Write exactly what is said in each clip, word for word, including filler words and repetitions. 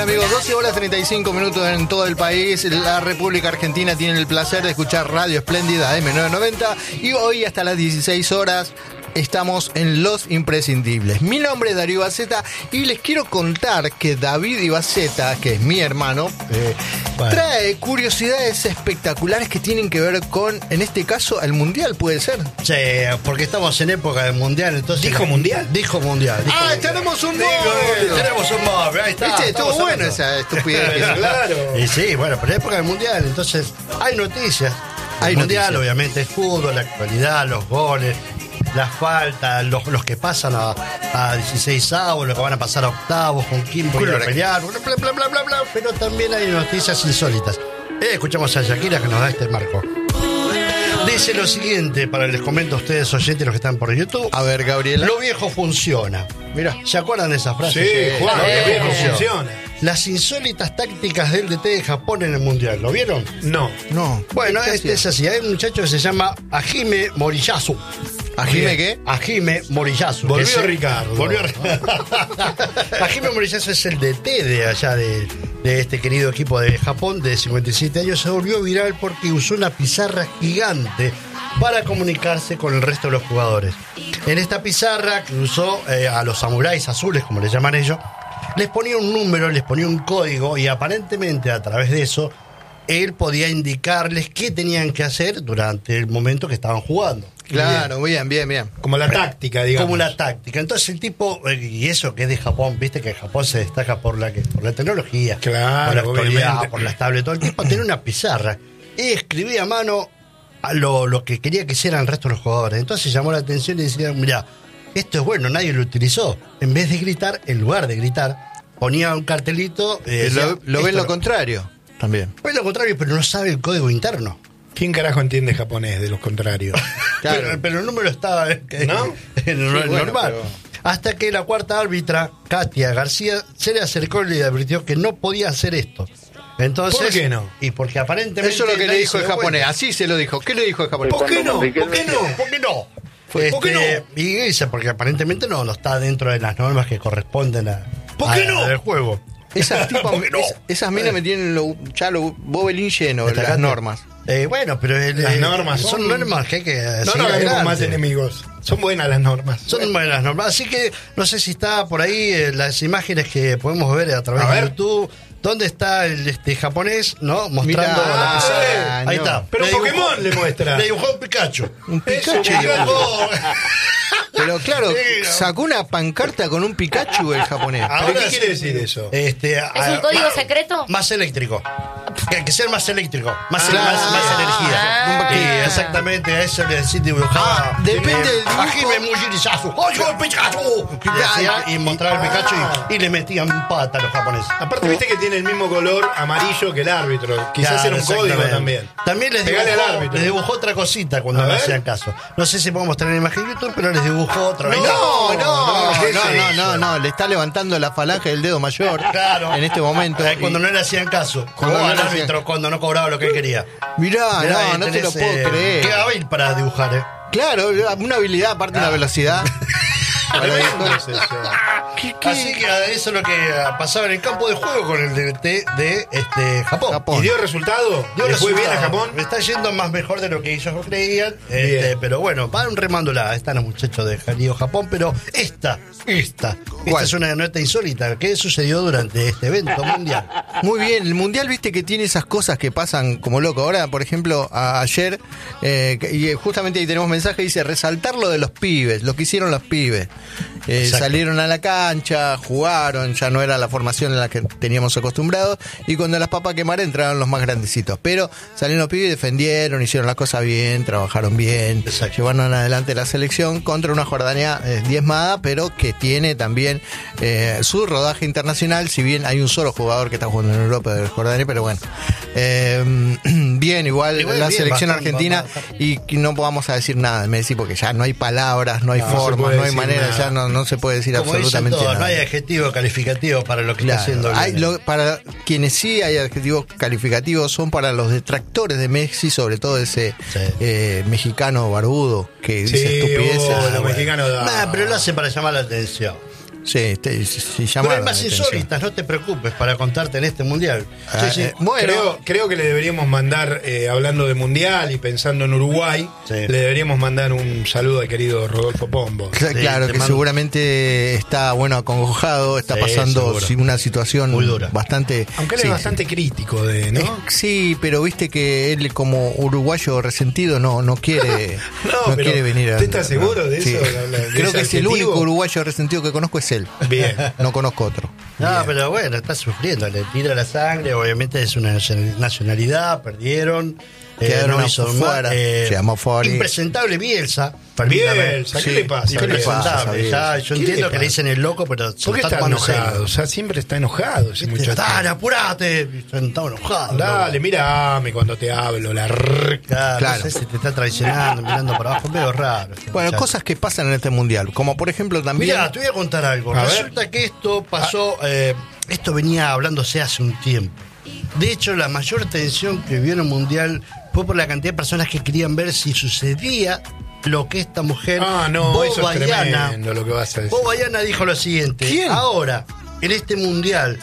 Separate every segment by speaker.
Speaker 1: amigos, doce horas treinta y cinco minutos en todo el país. La República Argentina tiene el placer de escuchar Radio Espléndida M novecientos noventa y hoy hasta las dieciséis horas estamos en Los Imprescindibles. Mi nombre es Darío Ibaceta y les quiero contar que David Ibaceta, que es mi hermano, eh, bueno. trae curiosidades espectaculares que tienen que ver con, en este caso, el Mundial, ¿puede ser?
Speaker 2: Sí, porque estamos en época del Mundial, entonces...
Speaker 3: ¿Dijo Mundial?
Speaker 2: Dijo Mundial. Dijo
Speaker 1: ¡Ah,
Speaker 2: mundial.
Speaker 1: tenemos un móvil!
Speaker 2: Tenemos un móvil, ahí está.
Speaker 1: ¿Viste? Estuvo bueno
Speaker 2: hablando.
Speaker 1: esa estupidez.
Speaker 3: Claro.
Speaker 2: Y sí, bueno, pero es época del Mundial, entonces hay noticias.
Speaker 1: Hay
Speaker 2: el Mundial,
Speaker 1: noticias.
Speaker 2: obviamente, es fútbol, la actualidad, los goles, las faltas, los, los que pasan a, a dieciséis avos, los que van a pasar a octavos, con quién van a pelear, bla, bla, bla, bla, bla, bla, pero también hay noticias insólitas. Eh, escuchamos a Shakira que nos da este marco. Dice lo siguiente, para les comento a ustedes oyentes los que están por YouTube.
Speaker 1: A ver, Gabriela.
Speaker 2: Lo viejo funciona.
Speaker 1: Mira.
Speaker 2: ¿Se acuerdan de esa frase?
Speaker 3: Sí, Juan,
Speaker 2: Lo
Speaker 3: lo viejo
Speaker 2: funciona.
Speaker 3: funciona.
Speaker 2: Las insólitas tácticas del D T de Japón en el Mundial, ¿lo vieron?
Speaker 3: No.
Speaker 1: No.
Speaker 2: Bueno,
Speaker 1: ¿Qué
Speaker 2: este
Speaker 1: hacía?
Speaker 2: es así. Hay un muchacho que se llama Hajime Moriyasu.
Speaker 1: ¿Hajime qué?
Speaker 2: Hajime Moriyasu.
Speaker 3: Volvió
Speaker 2: que es el-
Speaker 3: Ricardo.
Speaker 2: Volvió Hajime Moriyasu es el D T de allá de, de este querido equipo de Japón de cincuenta y siete años. Se volvió viral porque usó una pizarra gigante para comunicarse con el resto de los jugadores. En esta pizarra que usó eh, a los samuráis azules, como le llaman ellos, les ponía un número, les ponía un código y aparentemente a través de eso él podía indicarles qué tenían que hacer durante el momento que estaban jugando.
Speaker 1: Claro, bien, bien, bien.
Speaker 3: Como la táctica, digamos.
Speaker 2: Como la táctica. Entonces el tipo, eh, y eso que es de Japón, viste que Japón se destaca por la, que, por la tecnología,
Speaker 3: Claro,
Speaker 2: por la actualidad,
Speaker 3: obviamente.
Speaker 2: por las tablets, todo el tiempo tenía una pizarra y escribía a mano a lo, lo que quería que hicieran el resto de los jugadores. Entonces llamó la atención y decía, mirá, esto es bueno, nadie lo utilizó. En vez de gritar, en lugar de gritar, ponía un cartelito. Eh,
Speaker 1: lo
Speaker 2: decía,
Speaker 1: lo ven
Speaker 2: esto
Speaker 1: lo
Speaker 2: no-
Speaker 1: contrario también.
Speaker 2: Pues lo contrario, pero no sabe el código interno.
Speaker 3: ¿Quién carajo entiende japonés de los contrarios?
Speaker 1: Claro.
Speaker 2: Pero, pero el número estaba eh,
Speaker 3: ¿No?
Speaker 2: en lo
Speaker 1: Sí, bueno,
Speaker 2: normal.
Speaker 1: pero-
Speaker 2: Hasta que la cuarta árbitra, Katia García, se le acercó y le advirtió que no podía hacer esto. Entonces,
Speaker 3: ¿Por qué no?
Speaker 2: Y porque aparentemente...
Speaker 1: Eso es lo que le
Speaker 2: nadie
Speaker 1: dijo
Speaker 2: se
Speaker 1: el
Speaker 2: dio
Speaker 1: japonés.
Speaker 2: cuenta.
Speaker 1: Así se lo dijo. ¿Qué le dijo el japonés?
Speaker 3: ¿Por qué no? ¿Por qué no?
Speaker 2: ¿Por qué no?
Speaker 3: Fue- ¿por qué
Speaker 2: Este, Y dice, porque aparentemente no, no está dentro de las normas que corresponden a,
Speaker 3: ¿Por qué
Speaker 2: a-
Speaker 3: no?
Speaker 2: al juego.
Speaker 1: Esas tipas,
Speaker 2: ¿Por qué no?
Speaker 1: esas, esas minas me tienen lo, ya lo bobelín lleno de
Speaker 2: ¿Está
Speaker 1: las
Speaker 2: acá?
Speaker 1: normas.
Speaker 2: Eh, bueno, pero... el-
Speaker 3: Las
Speaker 2: eh,
Speaker 3: normas
Speaker 2: son,
Speaker 3: son-
Speaker 2: normas que hay que...
Speaker 3: No
Speaker 2: seguir
Speaker 3: nos hagamos
Speaker 2: adelante.
Speaker 3: más enemigos. Son buenas las normas.
Speaker 2: Son buenas normas. Así que no sé si está por ahí eh, las imágenes que podemos ver a través
Speaker 3: A
Speaker 2: de
Speaker 3: ver.
Speaker 2: YouTube. ¿Dónde está el este japonés, no? Mostrando
Speaker 1: Mirá,
Speaker 2: la pizarra.
Speaker 1: ah,
Speaker 2: Ahí
Speaker 1: no.
Speaker 2: está.
Speaker 3: Pero
Speaker 2: Le
Speaker 3: Pokémon le muestra.
Speaker 2: Le dibujó un Pikachu.
Speaker 1: Un
Speaker 3: Eso,
Speaker 1: Pikachu.
Speaker 3: le dibujó.
Speaker 1: Pero claro,
Speaker 2: Sí, no.
Speaker 1: sacó una pancarta con un Pikachu el japonés.
Speaker 3: ¿Pero
Speaker 2: Ahora
Speaker 3: qué
Speaker 2: sí.
Speaker 3: quiere decir eso?
Speaker 2: Este,
Speaker 4: ¿Es un código secreto?
Speaker 2: Más eléctrico. Que hay que ser más eléctrico. Más,
Speaker 1: Ah,
Speaker 2: más, más energía.
Speaker 4: ah.
Speaker 2: Y exactamente a eso le decía dibujaba.
Speaker 1: Ah, depende del dibujo.
Speaker 2: Ajime Mujirizazu. ¡Ay, yo el Pikachu! Y decía, y mostraba el Pikachu y, y le metían pata a los japoneses.
Speaker 3: Aparte, viste que tiene el mismo color amarillo que el árbitro. Quizás
Speaker 2: Claro,
Speaker 3: era un código
Speaker 2: exactamente.
Speaker 3: también.
Speaker 2: También les
Speaker 3: Pegale
Speaker 2: dibujó,
Speaker 3: al árbitro.
Speaker 2: les dibujó otra cosita cuando
Speaker 3: A
Speaker 2: no
Speaker 3: ver.
Speaker 2: hacían caso. No sé si podemos tener imagen de YouTube, pero les dibujó otra vez.
Speaker 1: No, no, no,
Speaker 3: ¿qué es
Speaker 1: no, no,
Speaker 3: eso?
Speaker 1: no, no, le está levantando la falange del dedo mayor
Speaker 2: Claro.
Speaker 1: en este momento.
Speaker 2: Eh, Cuando
Speaker 1: Y-
Speaker 2: no le hacían caso.
Speaker 1: Cuando
Speaker 2: Jugó
Speaker 1: no
Speaker 2: al
Speaker 1: le
Speaker 2: árbitro
Speaker 1: hacían-
Speaker 2: cuando no cobraba lo que él quería.
Speaker 1: Mirá,
Speaker 2: Mirá,
Speaker 1: no,
Speaker 2: ahí
Speaker 1: no te lo
Speaker 2: tenés,
Speaker 1: puedo
Speaker 2: eh,
Speaker 1: creer.
Speaker 2: Qué hábil para dibujar, ¿eh?
Speaker 1: Claro, una habilidad, aparte una velocidad. Para
Speaker 3: Tremendo
Speaker 1: dibujar.
Speaker 3: es eso.
Speaker 1: ¿Qué- qué?
Speaker 2: Así que eso es lo que pasaba en el campo de juego con el D T de este, Japón.
Speaker 1: Japón.
Speaker 3: ¿Y dio resultado?
Speaker 2: Dio
Speaker 3: ¿Le fue bien a
Speaker 2: resultado.
Speaker 3: Japón?
Speaker 2: Me está yendo más mejor de lo que ellos creían. Este,
Speaker 3: Bien.
Speaker 2: pero bueno, van remándola. Están los muchachos de Jalío, Japón. Pero esta, esta, esta
Speaker 1: ¿Cuál?
Speaker 2: es una nota insólita. ¿Qué sucedió durante este evento mundial?
Speaker 1: Muy bien, el mundial, viste que tiene esas cosas que pasan como loco. Ahora, por ejemplo, a- ayer, eh, que- y justamente ahí tenemos mensaje, dice resaltar lo de los pibes, lo que hicieron los pibes. Eh,
Speaker 2: Exacto.
Speaker 1: salieron a la cancha, jugaron, ya no era la formación en la que teníamos acostumbrados, y cuando las papas quemaron entraron los más grandecitos. Pero salieron los pibes, defendieron, hicieron las cosas bien, trabajaron bien,
Speaker 2: Exacto.
Speaker 1: llevaron adelante la selección contra una Jordania eh, diezmada, pero que tiene también eh, su rodaje internacional, si bien hay un solo jugador que está jugando en Europa de Jordania, pero bueno. Eh, bien, igual
Speaker 2: Igual
Speaker 1: la
Speaker 2: bien,
Speaker 1: selección
Speaker 2: bastante,
Speaker 1: argentina,
Speaker 2: bastante.
Speaker 1: y que no vamos a decir nada, me decís, porque ya no hay palabras, no hay
Speaker 3: No, no se
Speaker 1: formas,
Speaker 3: puede
Speaker 1: no hay
Speaker 3: decir
Speaker 1: manera,
Speaker 3: nada.
Speaker 1: ya no, no se puede decir
Speaker 2: Como dicen
Speaker 1: absolutamente
Speaker 2: todos,
Speaker 1: nada.
Speaker 2: no hay adjetivo calificativo para lo que
Speaker 1: Claro,
Speaker 2: está haciendo.
Speaker 1: hay
Speaker 2: Lionel.
Speaker 1: lo- para quienes sí hay adjetivos calificativos son para los detractores de Messi, sobre todo ese
Speaker 2: Sí.
Speaker 1: eh, mexicano barbudo que dice
Speaker 3: Sí,
Speaker 1: estupideces.
Speaker 3: oh,
Speaker 1: Ah,
Speaker 3: los
Speaker 1: bueno.
Speaker 3: mexicanos da-
Speaker 2: Nah, pero lo hace para llamar la atención.
Speaker 1: Sí, te, sí,
Speaker 2: Pero
Speaker 1: llamaron
Speaker 2: hay más
Speaker 1: la atención.
Speaker 2: insólitas, no te preocupes, para contarte en este mundial.
Speaker 1: Ah,
Speaker 2: Sí, sí.
Speaker 1: eh, bueno,
Speaker 3: Creo, creo que le deberíamos mandar, eh, hablando de mundial y pensando en Uruguay,
Speaker 2: Sí.
Speaker 3: le deberíamos mandar un saludo al querido Rodolfo Pombo.
Speaker 1: cl-
Speaker 2: Sí,
Speaker 1: claro
Speaker 2: te
Speaker 1: que
Speaker 2: mando-
Speaker 1: seguramente está bueno acongojado, está
Speaker 2: Sí,
Speaker 1: pasando
Speaker 2: seguro.
Speaker 1: sí, una situación
Speaker 2: Muy dura.
Speaker 1: bastante.
Speaker 3: Aunque él
Speaker 1: sí,
Speaker 3: es bastante crítico de, ¿no?
Speaker 1: Eh, sí, pero viste que él como uruguayo resentido no no quiere
Speaker 3: No,
Speaker 1: no,
Speaker 3: pero
Speaker 1: quiere venir a,
Speaker 3: ¿usted está seguro de
Speaker 1: Sí.
Speaker 3: eso? La- la- de
Speaker 1: Creo
Speaker 3: ese
Speaker 1: que es el
Speaker 3: adjetivo.
Speaker 1: único uruguayo resentido que conozco es él.
Speaker 3: Bien.
Speaker 1: No conozco otro.
Speaker 2: No,
Speaker 3: Bien.
Speaker 2: pero bueno, está sufriendo, le tira la sangre, obviamente es una nacionalidad, perdieron. eh,
Speaker 1: Quedaron
Speaker 2: no hizo
Speaker 1: afuera,
Speaker 2: mal, eh,
Speaker 1: se llamó Fori.
Speaker 2: Impresentable Bielsa. permítame.
Speaker 3: Bielsa, ¿qué
Speaker 1: Sí.
Speaker 3: le pasa?
Speaker 1: ¿Qué le
Speaker 3: Bielsa?
Speaker 1: pasa?
Speaker 2: Impresentable, ya, yo
Speaker 3: ¿Qué
Speaker 2: entiendo
Speaker 3: le
Speaker 2: que le
Speaker 3: pasa?
Speaker 2: dicen el loco, pero se
Speaker 3: ¿Por
Speaker 2: lo
Speaker 3: qué está
Speaker 2: tomando en serio.
Speaker 3: enojado? O sea, siempre está enojado ese
Speaker 2: Este,
Speaker 3: muchacho.
Speaker 2: Dale, apurate. Está enojado.
Speaker 3: Dale, mírame cuando te hablo, la r...
Speaker 2: Claro,
Speaker 1: Claro.
Speaker 2: no sé si te está traicionando, mirando para abajo, medio raro. este
Speaker 1: Bueno,
Speaker 2: muchacho.
Speaker 1: cosas que pasan en este mundial, como por ejemplo también.
Speaker 2: Mirá, te voy a contar algo.
Speaker 3: A
Speaker 2: Resulta
Speaker 3: ver.
Speaker 2: que esto pasó, eh, esto venía hablándose hace un tiempo. De hecho, la mayor tensión que vivió en el Mundial fue por la cantidad de personas que querían ver si sucedía lo que esta mujer,
Speaker 3: Ah, no, eso es
Speaker 2: Bobayana,
Speaker 3: tremendo lo que vas a decir.
Speaker 2: Bobayana dijo lo siguiente.
Speaker 1: ¿Quién?
Speaker 2: Ahora, en este Mundial,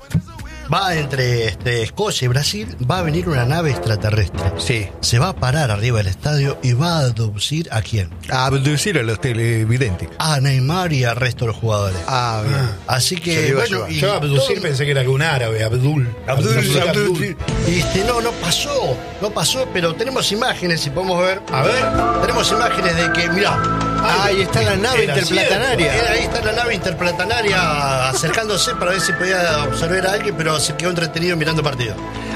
Speaker 2: va entre este, Escocia y Brasil, va a venir una nave extraterrestre.
Speaker 1: Sí.
Speaker 2: Se va a parar arriba del estadio y va a abducir a quién?
Speaker 1: A abducir a los televidentes.
Speaker 2: A Neymar y al resto de los jugadores.
Speaker 1: Ah, bien.
Speaker 2: Así
Speaker 1: Se
Speaker 2: que,
Speaker 1: lo iba a
Speaker 2: bueno,
Speaker 1: llevar.
Speaker 2: y
Speaker 3: Yo abducir
Speaker 2: todo-
Speaker 3: pensé que era algún árabe, Abdul.
Speaker 2: Abdul,
Speaker 3: Abdul,
Speaker 2: Abdul. Y este, no, no pasó, no pasó, pero tenemos imágenes, si podemos ver.
Speaker 3: A ver.
Speaker 2: Tenemos imágenes de que, mirá.
Speaker 1: Ah, ahí está la nave
Speaker 3: era
Speaker 1: interplanetaria.
Speaker 2: Era- ahí está la nave interplanetaria acercándose para ver si podía observar a alguien, pero se quedó entretenido mirando partido.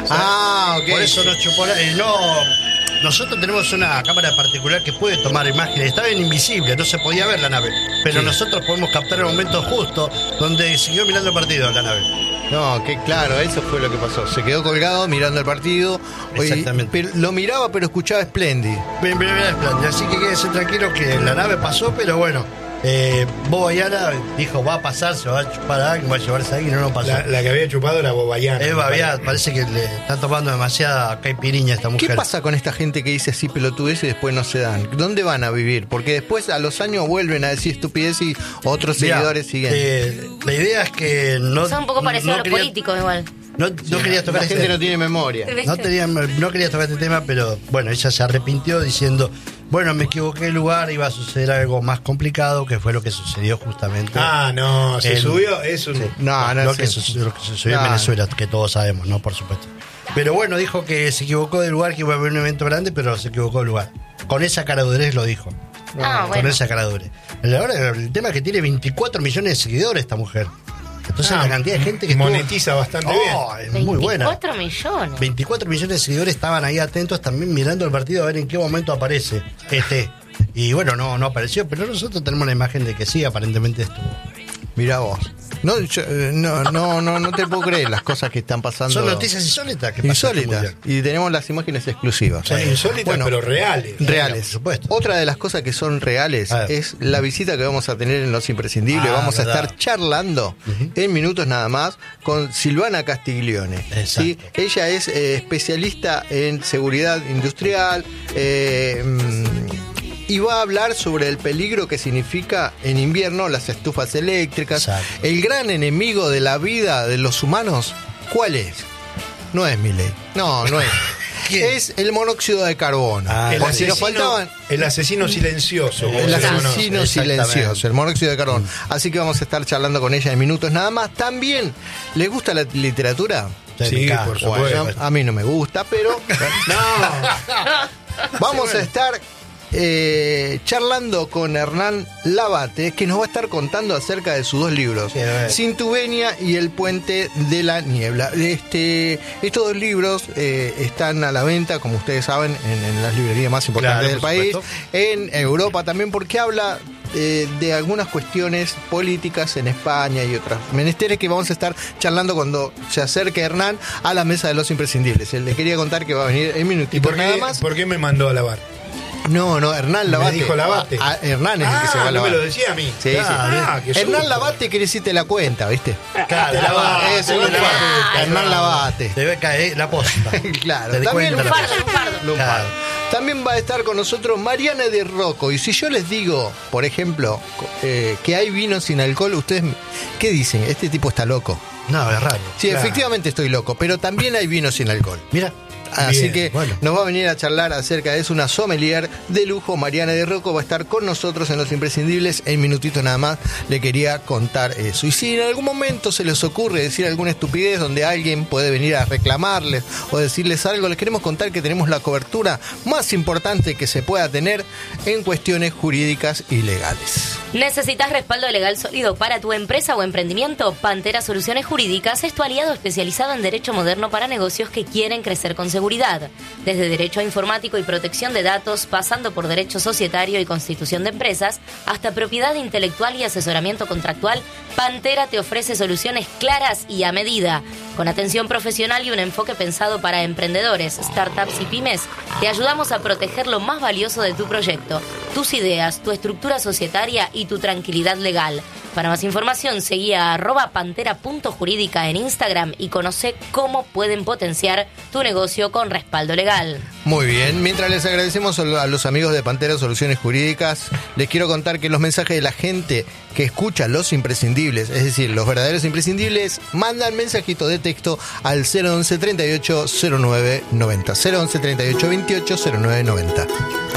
Speaker 1: Ah, ok.
Speaker 2: Por eso no chupó la- eh, no. Nosotros tenemos una cámara particular que puede tomar imágenes. Estaba bien invisible, no se podía ver la nave. Pero
Speaker 1: Sí.
Speaker 2: nosotros podemos captar el momento justo donde siguió mirando el partido la nave.
Speaker 1: No, que claro, eso fue lo que pasó. Se quedó colgado mirando el partido. Oye,
Speaker 2: Exactamente.
Speaker 1: pero lo miraba, pero escuchaba Splendid.
Speaker 2: Bien, bien, bien, bien. Así que quédense tranquilos que la nave pasó, pero bueno. Eh, Bobayana dijo, va a pasar, se va a chupar a alguien, va a llevarse a alguien, no, no pasó.
Speaker 3: La, la que había chupado era Bobayana.
Speaker 2: Es babiada, parece que le está tomando demasiada caipiriña a esta mujer.
Speaker 1: ¿Qué pasa con esta gente que dice así pelotudez y después no se dan? ¿Dónde van a vivir? Porque después a los años vuelven a decir estupidez y otros
Speaker 2: Mirá,
Speaker 1: seguidores siguen.
Speaker 2: eh, la idea es que no.
Speaker 4: Son un poco parecidos
Speaker 2: no
Speaker 4: a los
Speaker 2: quería-
Speaker 4: políticos igual.
Speaker 2: No, no querías tocar
Speaker 1: La
Speaker 2: este
Speaker 1: gente no tiene memoria.
Speaker 2: no, tenía- no querías tocar este tema, pero bueno, ella se arrepintió diciendo, bueno, me equivoqué de lugar, iba a suceder algo más complicado, que fue lo que sucedió justamente.
Speaker 3: Ah, no, se
Speaker 2: El-
Speaker 3: subió, es un...
Speaker 1: No, no
Speaker 2: lo,
Speaker 1: sé.
Speaker 2: que sucedió, lo que sucedió
Speaker 1: No.
Speaker 2: en Venezuela, que todos sabemos, ¿no? Por supuesto. Pero bueno, dijo que se equivocó del lugar, que iba a haber un evento grande, pero se equivocó del lugar. Con esa caradurez lo dijo.
Speaker 4: Ah,
Speaker 2: Con
Speaker 4: bueno.
Speaker 2: esa caradurez. Ahora, el tema es que tiene veinticuatro millones de seguidores esta mujer. Entonces
Speaker 3: Ah,
Speaker 2: la cantidad de gente que estuvo-
Speaker 3: monetiza bastante bien.
Speaker 2: Oh, es muy buena.
Speaker 4: veinticuatro millones.
Speaker 2: veinticuatro millones de seguidores estaban ahí atentos también mirando el partido a ver en qué momento aparece este. Y bueno, no, no apareció, pero nosotros tenemos la imagen de que sí, aparentemente estuvo.
Speaker 1: Mirá vos. No, yo, eh, no, no, no, no te puedo creer las cosas que están pasando.
Speaker 2: Son noticias insólitas que pasan en este
Speaker 1: insólitas.
Speaker 2: mundial.
Speaker 1: Y tenemos las imágenes exclusivas.
Speaker 3: Son insólitas,
Speaker 1: Bueno,
Speaker 3: pero reales.
Speaker 1: Reales.
Speaker 2: por supuesto.
Speaker 1: Otra de las cosas que son reales
Speaker 2: A ver.
Speaker 1: es la visita que vamos a tener en Los Imprescindibles.
Speaker 2: Ah,
Speaker 1: vamos a
Speaker 2: verdad.
Speaker 1: estar charlando en minutos nada más con Silvana Castiglione.
Speaker 2: Exacto.
Speaker 1: ¿sí? Ella es eh, especialista en seguridad industrial. eh, mm, y va a hablar sobre el peligro que significa en invierno las estufas eléctricas.
Speaker 2: Exacto.
Speaker 1: El gran enemigo de la vida de los humanos, ¿cuál es? No es mi ley. No, no es.
Speaker 2: ¿Quién?
Speaker 1: Es el monóxido de carbono.
Speaker 2: Ah,
Speaker 3: El
Speaker 1: Por si nos
Speaker 3: asesino,
Speaker 1: faltaban.
Speaker 3: el asesino silencioso. como
Speaker 1: El
Speaker 3: se conoce.
Speaker 1: asesino
Speaker 2: Exactamente.
Speaker 1: silencioso, el monóxido de carbono. Así que vamos a estar charlando con ella en minutos nada más. También, ¿le gusta la literatura?
Speaker 2: Sí, me
Speaker 3: Sí,
Speaker 2: encanta.
Speaker 3: por supuesto.
Speaker 1: Bueno, a mí no me gusta, pero
Speaker 3: No,
Speaker 1: vamos a estar eh, charlando con Hernán Labate, que nos va a estar contando acerca de sus dos libros,
Speaker 2: Sí, a ver.
Speaker 1: Cintubenia y El Puente de la Niebla. Este, estos dos libros eh, están a la venta, como ustedes saben, en, en las librerías más importantes
Speaker 2: Claro,
Speaker 1: del
Speaker 2: por
Speaker 1: país,
Speaker 2: supuesto.
Speaker 1: en Europa también, porque habla eh, de algunas cuestiones políticas en España y otras menesteres que vamos a estar charlando cuando se acerque Hernán a la mesa de los imprescindibles. Le quería contar que va a venir en
Speaker 3: ¿y
Speaker 1: minutitos
Speaker 3: por
Speaker 1: nada
Speaker 3: qué,
Speaker 1: más.
Speaker 3: por qué me mandó a lavar?
Speaker 1: No, no, Hernán Labate.
Speaker 3: Me dijo Labate.
Speaker 1: Ah, ah, Hernán es el que se va a
Speaker 3: Ah, no
Speaker 1: lavar.
Speaker 3: me lo decía a mí.
Speaker 1: Sí,
Speaker 3: Ah,
Speaker 1: sí.
Speaker 3: qué
Speaker 1: Hernán
Speaker 3: susto.
Speaker 1: Labate quiere decir te la cuenta, ¿viste?
Speaker 2: Claro,
Speaker 3: Te la va-
Speaker 1: Eso,
Speaker 3: te la
Speaker 1: Hernán-
Speaker 3: va-
Speaker 1: Hernán Labate.
Speaker 2: Te ve caer la posta.
Speaker 1: Claro,
Speaker 2: Te di
Speaker 1: también
Speaker 2: cuenta la
Speaker 4: Lunfardo,
Speaker 2: posta.
Speaker 4: lunfardo.
Speaker 1: Lunfardo.
Speaker 2: Claro.
Speaker 1: También va a estar con nosotros Mariana de Rocco. Y si yo les digo, por ejemplo, eh, que hay vino sin alcohol, ¿ustedes qué dicen? Este tipo está loco.
Speaker 2: No, es raro.
Speaker 1: Sí,
Speaker 2: Claro.
Speaker 1: efectivamente estoy loco, pero también hay vino sin alcohol.
Speaker 2: Mira.
Speaker 1: Así
Speaker 2: Bien,
Speaker 1: que
Speaker 2: bueno.
Speaker 1: nos va a venir a charlar acerca de eso, una sommelier de lujo. Mariana de Rocco va a estar con nosotros en Los Imprescindibles. En minutito nada más le quería contar eso. Y si en algún momento se les ocurre decir alguna estupidez donde alguien puede venir a reclamarles o decirles algo, les queremos contar que tenemos la cobertura más importante que se pueda tener en cuestiones jurídicas y legales.
Speaker 4: ¿Necesitas respaldo legal sólido para tu empresa o emprendimiento? Pantera Soluciones Jurídicas es tu aliado especializado en derecho moderno para negocios que quieren crecer con seguridad. Desde derecho informático y protección de datos, pasando por derecho societario y constitución de empresas, hasta propiedad intelectual y asesoramiento contractual, Pantera te ofrece soluciones claras y a medida. Con atención profesional y un enfoque pensado para emprendedores, startups y pymes, te ayudamos a proteger lo más valioso de tu proyecto, tus ideas, tu estructura societaria y tu tranquilidad legal. Para más información, seguí a arroba pantera.jurídica en Instagram y conoce cómo pueden potenciar tu negocio con respaldo legal.
Speaker 1: Muy bien, mientras les agradecemos a los amigos de Pantera Soluciones Jurídicas, les quiero contar que los mensajes de la gente que escucha Los Imprescindibles, es decir, los verdaderos imprescindibles, mandan mensajito de texto al cero once treinta y ocho cero nueve noventa, cero once treinta y ocho veintiocho cero nueve noventa.